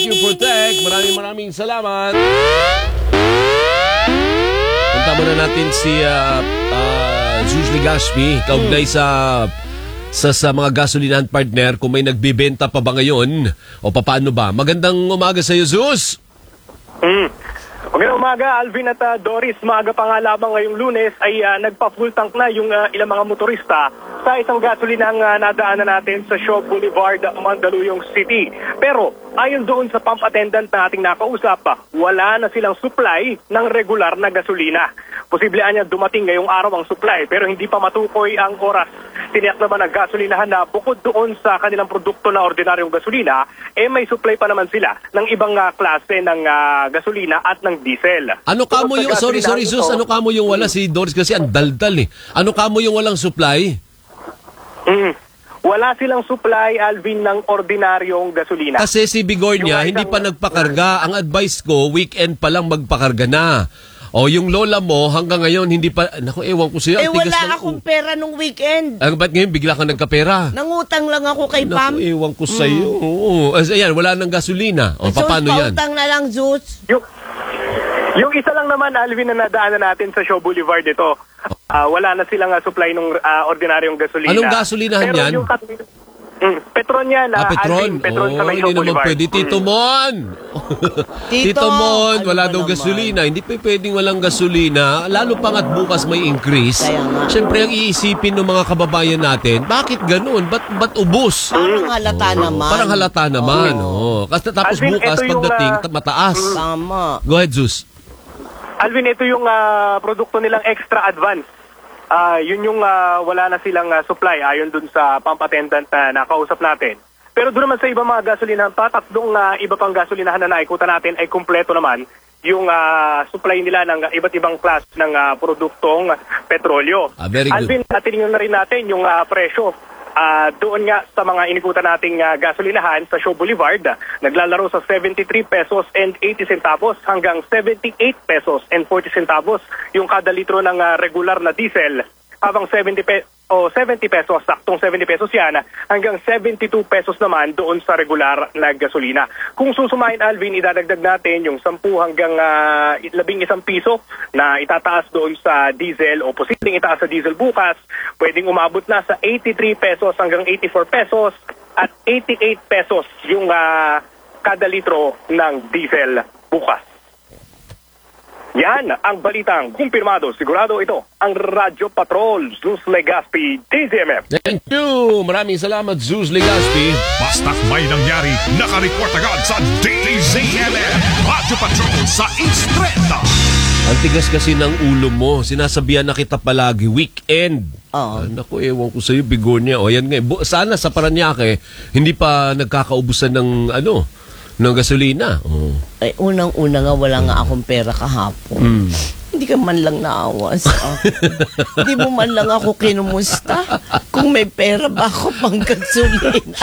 Thank you, Protect. Maraming salamat. Punta muna natin si Zeus Legaspi, kaugnay sa mga gasolinahan partner, kung may nagbibenta pa ba ngayon o paano ba. Magandang umaga sa iyo, Zeus. Magandang umaga, Alvin at Doris. Maaga pa nga lamang ngayong Lunes ay nagpa-full tank na yung ilang mga motorista sa isang gasolinang nadaanan natin sa Shaw Boulevard, Mandaluyong City. Pero ayon doon sa pump attendant na ating nakausap, wala na silang supply ng regular na gasolina. Posible anya dumating ngayong araw ang supply pero hindi pa matukoy ang oras. Tiniyak naman ang gasolinahan na bukod doon sa kanilang produkto na ordinaryong gasolina, may supply pa naman sila ng ibang klase ng gasolina at ng diesel. Ano kamo yung, sorry Zeus, ano kamo yung wala si Doris kasi ang daldal eh. Ano kamo yung walang supply? Wala silang supply, Alvin, ng ordinaryong gasolina. Kasi si Bigornia hindi pa nagpakarga. Ang advice ko, weekend pa lang magpakarga na. O yung lola mo hanggang ngayon hindi pa, naku, ewan ko sa'yo. Wala akong pera nung weekend. Ba't ngayon bigla kang nagkapera? Nangutang lang ako kay Pam. Naku, ewan ko sa'yo. Oo. Ayan, wala nang gasolina. O paano yan? Pautang na lang, Zeus. Yung isa lang naman, Alvin, na nadaanan natin sa Shaw Boulevard ito. Wala na silang supply ng ordinaryong gasolina. Anong gasolinahan yan? Petron yan. Petron. Petron sa may Shaw hindi naman Boulevard. pwede. Tito Mon! Tito Mon, wala daw gasolina. Hindi pa pwedeng walang gasolina. Lalo pa nga't bukas may increase. Siyempre, ang iisipin ng mga kababayan natin, bakit ganun? Ba't ubos? Parang halata naman. Parang halata naman. Tapos Alvin, bukas pagdating, mataas. Tama. Go ahead, Zeus. Alvin, ito yung produkto nilang extra advance. Yun yung wala na silang supply ayon dun sa pump attendant na nakausap natin. Pero doon naman sa ibang mga gasolinahan, tatlong iba pang gasolinahan na naikutan natin ay kumpleto naman yung supply nila ng iba't ibang class ng produktong petrolyo. Very good. Alvin, tingnan na rin natin yung presyo. Doon nga sa mga inikutan nating gasolinahan sa Shaw Boulevard, naglalaro sa 73 pesos and 80 centavos hanggang 78 pesos and 40 centavos yung kada litro ng regular na diesel, habang 70 pesos, saktong 70 pesos yan, hanggang 72 pesos naman doon sa regular na gasolina. Kung susumahin, Alvin, idadagdag natin yung 10 hanggang 11 piso na itataas doon sa diesel o posibleng itaas sa diesel bukas. Pwedeng umabot na sa 83 pesos hanggang 84 pesos at 88 pesos yung kada litro ng diesel bukas. Yan ang balitang kumpirmado. Sigurado ito ang Radyo Patrol. Zeus Legaspi, DZMF. Thank you. Maraming salamat, Zeus Legaspi. Basta't may nangyari, nakareport agad sa DZMF. Radyo Patrol sa Instreta. Ang tigas kasi ng ulo mo. Sinasabihan na kita palagi, weekend. Naku, ewan ko sa'yo, Bigornia. O yan nga. Sana sa Paranaque, hindi pa nagkakaubusan ng ng gasolina. Ay, unang-una nga, wala nga akong pera kahapon. Hindi ka man lang naawa sa akin. Hindi mo man lang ako kinumusta. Kung may pera ba ako pang gasolina.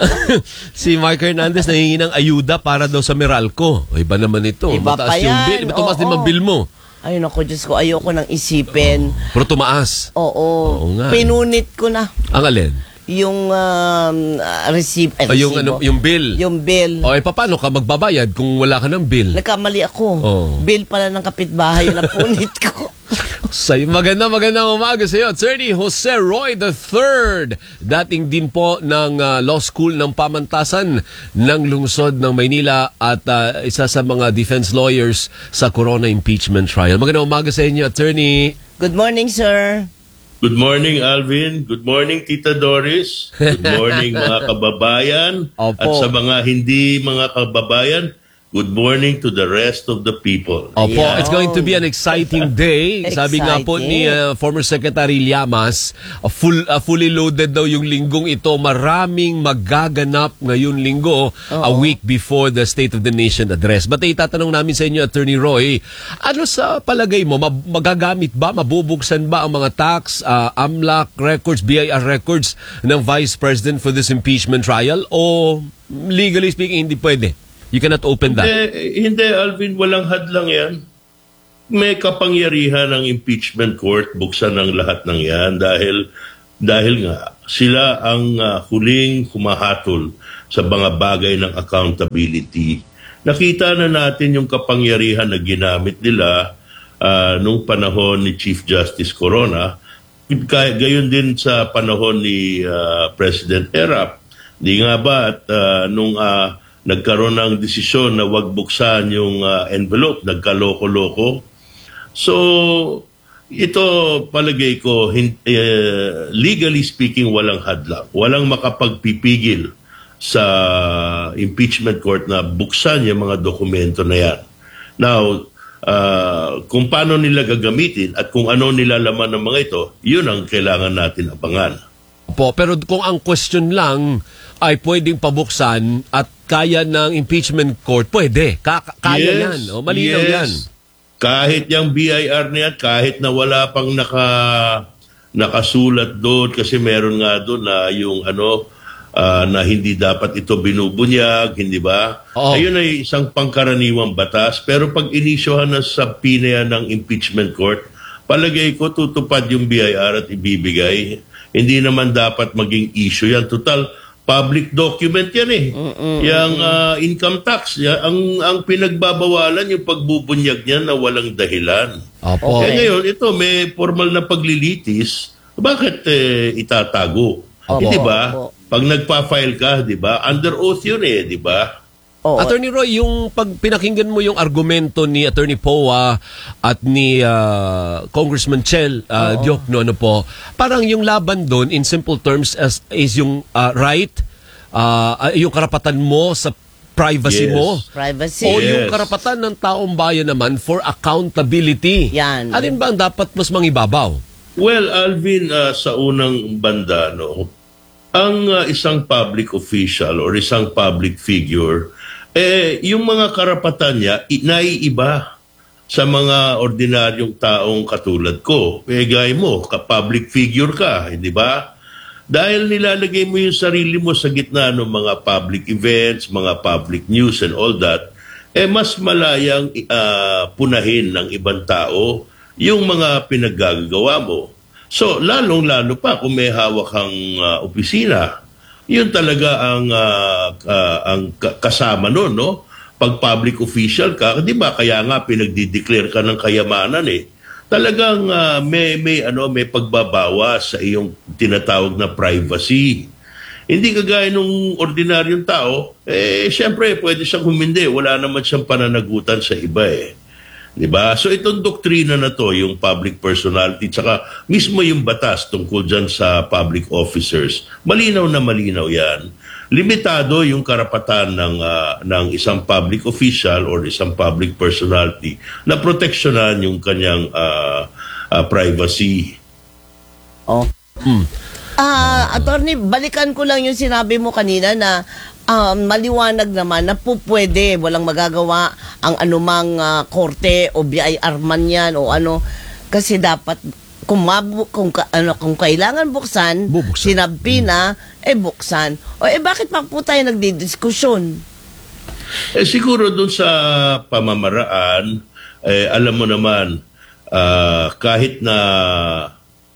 Si Mark Hernandez nahingi ng ayuda para daw sa Meralco. Iba naman ito. Iba mataas pa yung yan. bill. Tumaas din ang bill mo. Ayun ako, Diyos ko, ayoko nang isipin. Pero tumaas. Oo nga. Eh. Pinunit ko na. Ang alin? Yung receipt. Yung bill. Yung bill. Paano ka magbabayad kung wala ka ng bill? Nagkamali ako. Bill pala ng kapitbahay na punit ko. Magandang umaga sa iyo, Attorney Jose Roy III. Dating din po ng Law School ng Pamantasan ng Lungsod ng Maynila at isa sa mga defense lawyers sa Corona impeachment trial. Magandang umaga sa inyo, Attorney. Good morning, sir. Good morning, Alvin. Good morning, Tita Doris. Good morning, mga kababayan. Opo. At sa mga hindi mga kababayan, good morning to the rest of the people. Opo, it's going to be an exciting day. Sabi nga po ni former Secretary Llamas, fully loaded daw yung linggong ito. Maraming magaganap ngayong linggo, a week before the State of the Nation address. But itatanong namin sa inyo, Attorney Roy, ano sa palagay mo, magagamit ba, mabubuksan ba ang mga tax, AMLAC records, BIR records ng Vice President for this impeachment trial? O legally speaking, hindi pwede? You cannot open that. Hindi, Alvin, walang hadlang yan. May kapangyarihan ng impeachment court, buksan ng lahat ng yan dahil dahil nga sila ang huling humahatol sa mga bagay ng accountability. Nakita na natin yung kapangyarihan na ginamit nila nung panahon ni Chief Justice Corona, gayon din sa panahon ni President Erap. Di nga ba at nung nagkaroon ng desisyon na wag buksan yung envelope, nagkaloko-loko. So, ito palagay ko, legally speaking, walang hadlang. Walang makapagpipigil sa impeachment court na buksan yung mga dokumento na yan. Now, kung paano nila gagamitin at kung ano nilalaman ng mga ito, yun ang kailangan natin abangan. Pero kung ang question lang ay pwedeng pabuksan at kaya ng impeachment court, pwede. Kaya yan. Malinaw yan. Kahit yung BIR na yan, kahit na wala pang nakasulat doon kasi meron nga doon na yung na hindi dapat ito binubunyag, hindi ba? Ayun ay isang pangkaraniwang batas. Pero pag inisyohan na sa PINEA ng impeachment court, palagay ko tutupad yung BIR at ibibigay. Hindi naman dapat maging issue yan. Total, public document yan eh. Yang income tax, ang pinagbabawalan yung pagbubunyag niya na walang dahilan. Opo. Ngayon, ito may formal na paglilitis, bakit itatago? Hindi ba? Pag nagpa-file ka, di ba? Under oath yun eh, di ba? Attorney Roy, yung pag pinakinggan mo yung argumento ni Attorney Poa at ni Congressman Chel Diokno, parang yung laban doon in simple terms is yung right, yung karapatan mo sa privacy mo. Privacy. O yung karapatan ng taong bayan naman for accountability. Yan. Alin ba ang dapat mas mangibabaw? Well, Alvin, sa unang banda, ang isang public official or isang public figure, yung mga karapatan niya, naiiba sa mga ordinaryong taong katulad ko. Gaya mo, public figure ka, di ba? Dahil nilalagay mo yung sarili mo sa gitna ng mga public events, mga public news and all that, mas malayang punahin ng ibang tao yung mga pinaggagawa mo. So, lalong-lalo pa kung may hawak kang opisina, yun talaga ang kasama nun, no? Pag public official ka, di ba, kaya nga pinagdi-declare ka ng kayamanan eh. Talagang may pagbabawas sa iyong tinatawag na privacy. Hindi kagaya nung ordinaryong tao, syempre pwede siyang humindi, wala naman siyang pananagutan sa iba eh. Diba? So itong doktrina na to, yung public personality, tsaka mismo yung batas tungkol dyan sa public officers, malinaw na malinaw yan. Limitado yung karapatan ng isang public official or isang public personality na proteksyonan yung kanyang privacy. Attorney, balikan ko lang yung sinabi mo kanina na maliwanag naman na po pwede, walang magagawa ang anumang korte o BIR man yan o ano, kasi dapat kung kailangan buksan, sinabi na, buksan. Bakit pa po tayo nagdidiskusyon? Siguro dun sa pamamaraan, alam mo naman, kahit na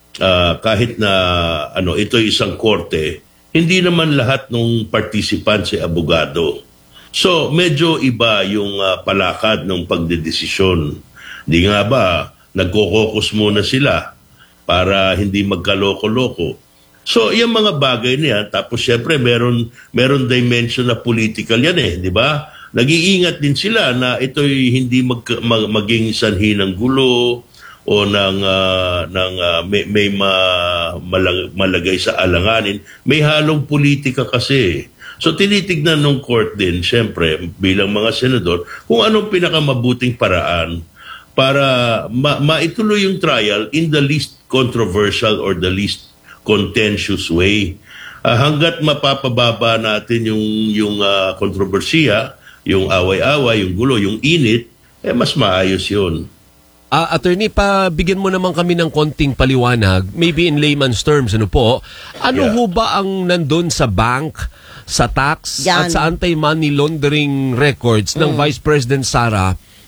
ito isang korte, hindi naman lahat ng participants ay abogado. So, medyo iba yung palakad ng pagdedesisyon. Di nga ba, nagko-caucus muna sila para hindi magkaloko-loko. So, yung mga bagay na yan, tapos syempre meron dimension na political yan eh, di ba? Nag-iingat din sila na ito'y hindi maging sanhi ng gulo, o may malagay sa alanganin, may halong politika kasi. So tinitignan ng court din, syempre, bilang mga senador, kung anong pinakamabuting paraan para maituloy yung trial in the least controversial or the least contentious way. Hanggat mapapababa natin yung kontrobersiya, yung away-away, yung gulo, yung init, mas maayos yun. Attorney, bigyan mo naman kami ng konting paliwanag, maybe in layman's terms, ho ba ang nandun sa bank, sa tax, at sa anti-money laundering records ng Vice President Sara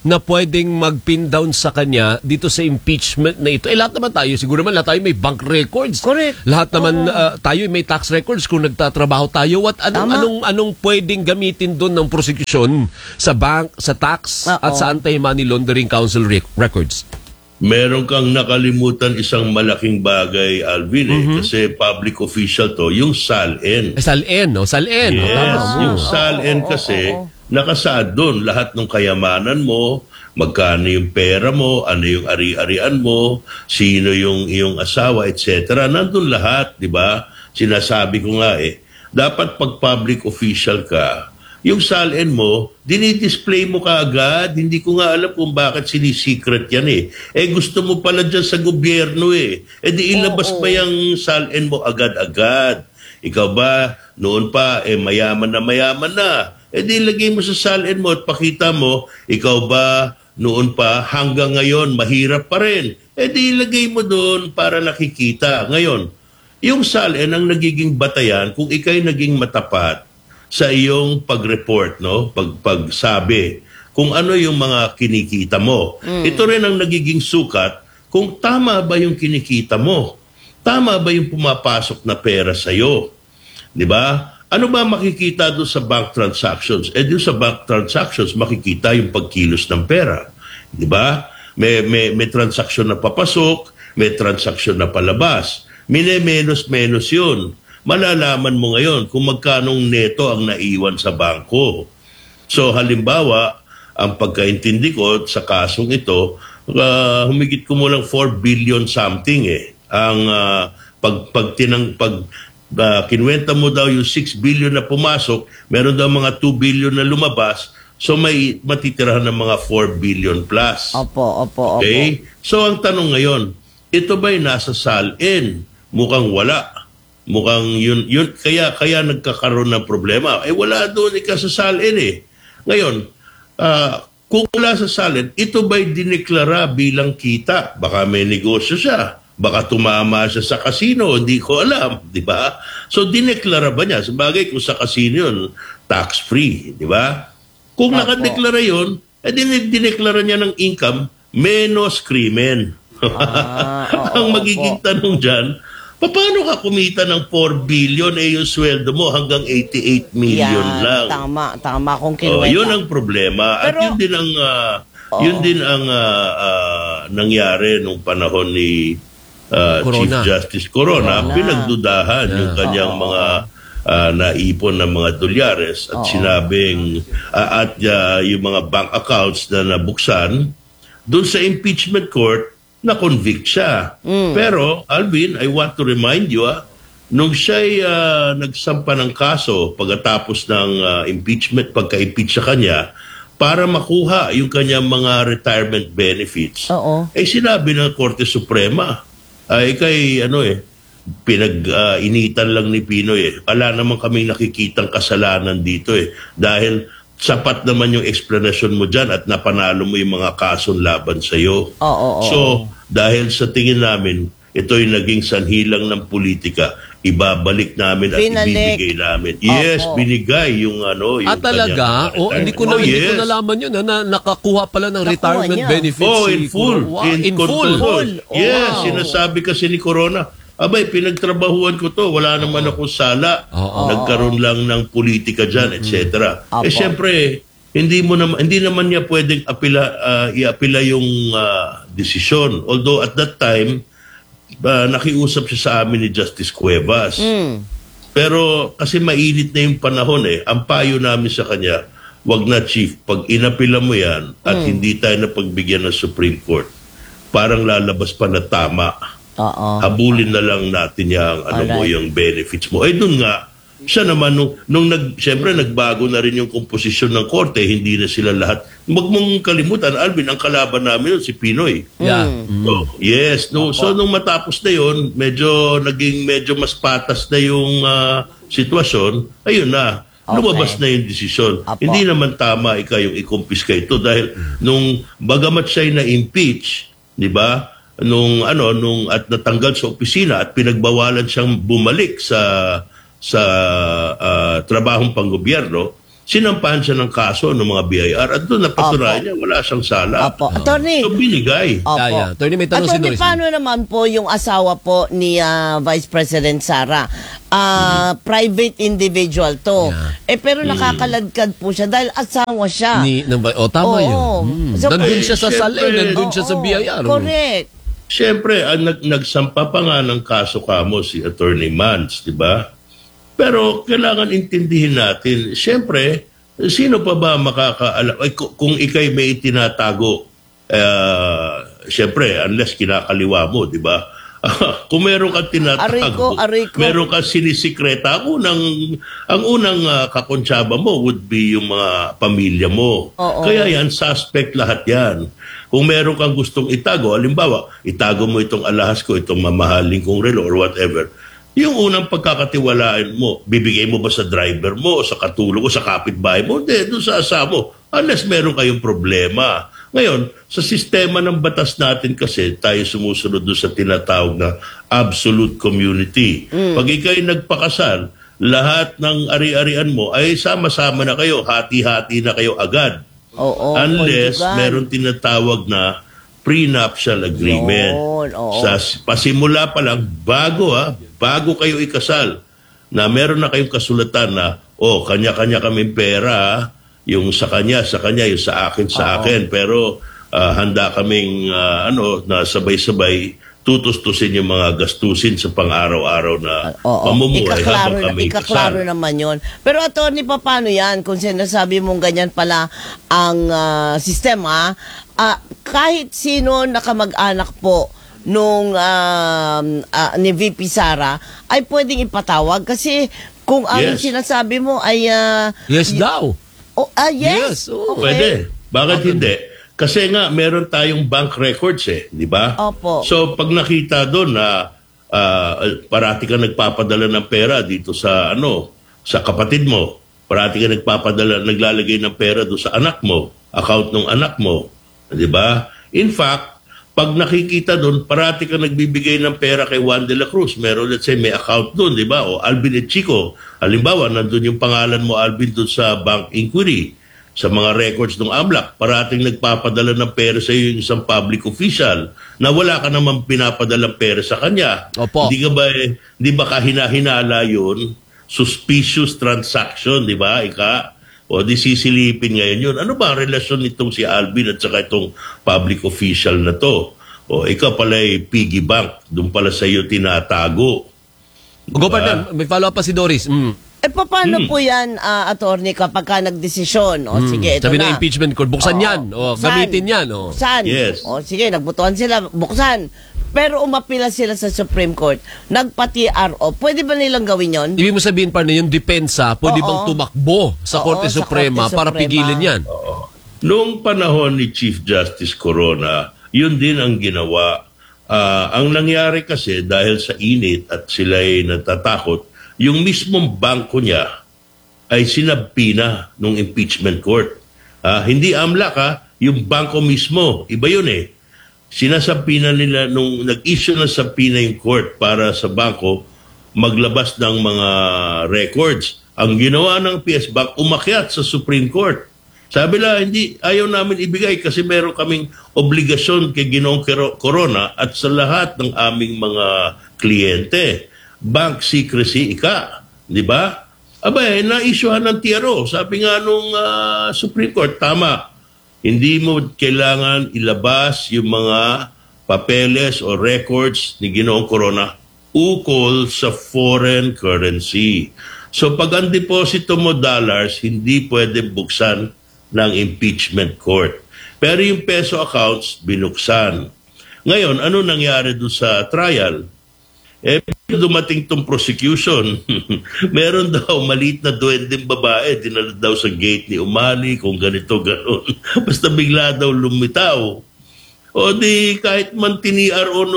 na pwedeng mag-pin down sa kanya dito sa impeachment na ito? Lahat naman tayo, siguro naman lahat tayo may bank records. Correct. Lahat naman tayo may tax records kung nagtatrabaho tayo. Anong pwedeng gamitin doon ng prosecution sa bank, sa tax at sa Anti-Money Laundering Council records? Meron kang nakalimutan isang malaking bagay, Alvin, kasi public official to, yung SALN. SALN, no? SALN. Yes, yung SALN kasi, nakasaad doon lahat ng kayamanan mo, magkano yung pera mo, ano yung ari-arian mo, sino yung iyong asawa, etc. Nandun lahat, di ba? Sinasabi ko nga dapat pag public official ka, yung SALN mo, dinidisplay mo kaagad. Hindi ko nga alam kung bakit sinisecret yan gusto mo pala dyan sa gobyerno di ilabas ba yung SALN mo agad-agad? Ikaw ba, noon pa, mayaman na. Di ilagay mo sa SALN mo at pakita mo, ikaw ba, noon pa, hanggang ngayon, mahirap pa rin. Di ilagay mo doon para nakikita. Ngayon, yung SALN ang nagiging batayan kung ikay naging matapat sa iyong pag-report, no? Pagsabi kung ano yung mga kinikita mo. Ito rin ang nagiging sukat kung tama ba yung kinikita mo. Tama ba yung pumapasok na pera sa iyo? 'Di ba? Ano ba makikita doon sa bank transactions? Doon sa bank transactions makikita yung pagkilos ng pera. 'Di ba? May transaction na papasok, may transaction na palabas. Menos 'yun. Malalaman mo ngayon kung magkanong neto ang naiwan sa bangko. So halimbawa, ang pagkaintindi ko sa kasong ito, humigit ko mo lang 4 billion something Ang kinuwenta mo daw yung 6 billion na pumasok, meron daw mga 2 billion na lumabas, so may matitirahan ng mga 4 billion plus. Opo. Okay? So ang tanong ngayon, ito ba'y nasa SALN? Mukhang wala. Mukhang yun kaya nagkakaroon ng problema. Wala doon sa SALN Ngayon, kung wala sa SALN, ito ba'y dineklara bilang kita? Baka may negosyo siya. Baka tumama siya sa casino, hindi ko alam, di ba? So dineklara ba niya? Sabagay kung sa casino yun, tax-free, di ba? Kung nakadeklara yun, dineklara niya ng income menos krimen. Ang magiging tanong dyan, paano ka kumita ng 4 billion yung sweldo mo hanggang 88 million lang? Tama kung kinuwenta. Yun ang problema. At yun din ang nangyari nung panahon ni Chief Justice Corona. Pinagdudahan yung kanyang mga naipon ng mga dolyares at sinabing yung mga bank accounts na nabuksan doon sa impeachment court, na-convict siya. Pero, Alvin, I want to remind you, nung siya'y nagsampa ng kaso pagkatapos ng impeachment, pagka-impeach sa kanya, para makuha yung kanyang mga retirement benefits, sinabi ng Korte Suprema, pinag-initan lang ni Pinoy Wala naman kaming nakikitang kasalanan dito dahil sapat naman yung explanation mo dyan at napanalo mo yung mga kasong laban sa'yo. So, dahil sa tingin namin, ito'y naging sanhilang ng politika, ibabalik namin at ibibigay namin. Yes, binigay yung yung talaga? Hindi ko nalaman yun na nakakuha pala ng retirement benefits. In full. In full. Yes, sinasabi kasi ni Corona, abay, pinagtrabahuan ko to, wala naman akong sala. Nagkaroon lang ng politika dyan, etc. Siyempre, hindi naman niya pwedeng i-apila yung desisyon. Although at that time, nakiusap siya sa amin ni Justice Cuevas. Pero kasi mainit na yung panahon ang payo namin sa kanya, wag na chief, pag inapila mo yan at hindi tayo napagbigyan ng Supreme Court, parang lalabas pa na tama. Habulin na lang natin yung benefits mo. Doon nga, siya naman, siyempre nagbago na rin yung komposisyon ng korte, hindi na sila lahat. Huwag mong kalimutan, Alvin, ang kalaban namin yun, si Pinoy. So, nung matapos na yun, medyo mas patas na yung sitwasyon, ayun na. Lumabas na yung desisyon. Hindi naman tama yung ikumpiska ito dahil nung bagamat siya'y na-impeach, di ba? Nung at natanggal sa opisina at pinagbawalan siyang bumalik sa trabahong panggobyerno, sinampahan siya ng kaso ng mga BIR at doon napatunayan niya wala siyang sala. Opo. Attorney. So binigay. Opo. Attorney, may tanong si Attorney, Doris. paano naman po yung asawa po ni Vice President Sara? Private individual to. Pero nakakaladkad po siya dahil asawa siya. Tama yun. Oo. So, nandun siya sa syempre, SALN, nandun siya sa BIR. Correct. Siyempre, nagsampa pa nga ng kaso kamo si Attorney Mans, di ba? Pero kailangan intindihin natin, siyempre, sino pa ba makakaalam? Kung ikay may itinatago, siyempre, unless kinakaliwa mo, di ba? Kung meron kang tinatago, Aray ko. meron kang sinisikreta, ang unang kakonsyaba mo would be yung mga pamilya mo. Oo. Kaya yan, suspect lahat yan. Kung meron kang gustong itago, halimbawa, itago mo itong alahas ko, itong mamahaling kong relo or whatever, yung unang pagkakatiwalaan mo, bibigay mo ba sa driver mo, o sa katulong, o sa kapitbahay mo? Hindi, doon sa asawa mo. Unless meron kayong problema. Ngayon, sa sistema ng batas natin kasi, tayo sumusunod doon sa tinatawag na absolute community. Pag ikaw'y nagpakasal, lahat ng ari-arian mo ay sama-sama na kayo, hati-hati na kayo agad. Oo. Unless conjugal. meron tinatawag na prenuptial agreement. Yun, oo. Sa pasimula pa lang, bago kayo ikasal, na meron na kayong kasulatan na, kanya-kanya kaming pera, yung sa kanya, yung sa akin, pero handa kaming na sabay-sabay tutustusin yung mga gastusin sa pang-araw-araw na pamumuhay habang kami Ikaklaro kasal. naman yun. Pero attorney, paano yan? Kung sinasabi mong ganyan pala ang sistema, kahit sino nakamag-anak po nung ni VP Sara ay pwedeng ipatawag kasi kung ang Yes. sinasabi mo ay Yes daw. yes. Yes, oo. Okay. Pwede. Bakit hindi? Kasi nga, meron tayong bank records di ba? Opo. So, pag nakita doon na parati ka nagpapadala ng pera dito sa sa kapatid mo, parati ka naglalagay ng pera doon sa anak mo, account ng anak mo, di ba? In fact, pag nakikita doon, parati ka nagbibigay ng pera kay Juan de la Cruz. Meron, let's say, may account doon, di ba? O Alvin et Chico. Halimbawa, nandun yung pangalan mo, Alvin, doon sa bank inquiry, sa mga records ng AMLAC. Parating nagpapadala ng pera sa iyo yung isang public official na wala ka naman pinapadalang pera sa kanya. Opo. Hindi ba kahina-hinala yun? Suspicious transaction, di ba? O di sisilipin ngayon yun. Ano ba ang relasyon nitong si Alvin at saka itong public official na to? O ikaw pala ay piggy bank. Doon pala sa iyo tinatago. Go partner, may follow up pa si Doris. Paano po yan, attorney, kapag ka nagdesisyon? O sige, ito Sabi na. na impeachment court, buksan yan. Gamitin yan. Buksan. Yes. O sige, nagbutuhan sila, buksan. Pero umapila sila sa Supreme Court, nagpa-TRO. Pwede ba nilang gawin yon? Ibig mo sabihin pa na yung depensa, pwede Oo. bang tumakbo sa Korte sa Suprema Korte para Suprema. pigilin yan? Noong panahon ni Chief Justice Corona, yun din ang ginawa. Ang nangyari kasi dahil sa init at sila ay natatakot, yung mismong bangko niya ay sinabpi na nung impeachment court. Hindi AMLAC, yung bangko mismo. Iba yun Sinasabpi na nila nung nag-issue ng sabpi na yung court para sa bangko maglabas ng mga records. Ang ginawa ng PS Bank, umakyat sa Supreme Court. Sabi la, ayaw namin ibigay kasi meron kaming obligasyon kay Ginoong Corona at sa lahat ng aming mga kliyente. Bank secrecy, di ba? Na-issuehan ng TRO. Sabi nga nung Supreme Court, tama. Hindi mo kailangan ilabas yung mga papeles o records ni Ginoong Corona ukol sa foreign currency. So pag ang deposito mo dollars, hindi pwede buksan ng impeachment court. Pero yung peso accounts, binuksan. Ngayon, ano nangyari doon sa trial? Dumating tong prosecution. Meron daw maliit na duwendeng babae, dinala daw sa gate ni Umali, kung ganito, ganon. Basta bigla daw lumitaw. O di kahit man tini-RO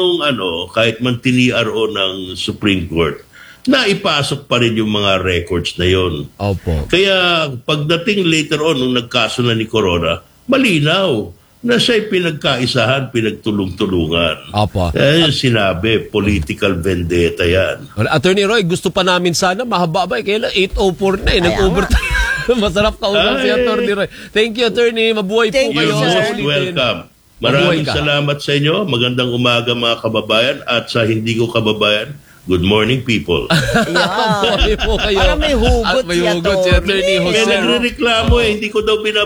ng Supreme Court, naipasok pa rin yung mga records na yon. Opo. Kaya pagdating later on, nung nagkaso na ni Corona, malinaw na siya'y pinagkaisahan, pinagtulong-tulungan. Opo. Yung sinabi, political vendetta yan. Attorney Roy, gusto pa namin sana mahaba ba? Kailan 8:04 na Kaya nag-overtime. Masarap kausap si Ay. Attorney Roy. Thank you, Attorney. Mabuhay Thank po you, kayo. You're sir. most Ulitin. welcome. Mabuhay Maraming ka. salamat sa inyo. Magandang umaga mga kababayan. At sa hindi ko kababayan, good morning people. Mabuhay po kayo. Parang may hugot At may si hugot si Attorney. Attorney Kaya Jose. nagre-reklamo hindi ko daw